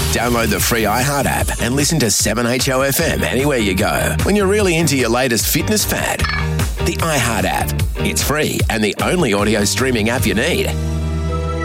Download the free iHeart app and listen to 7HOFM anywhere you go when you're really into your latest fitness fad. The iHeart app. It's free and the only audio streaming app you need.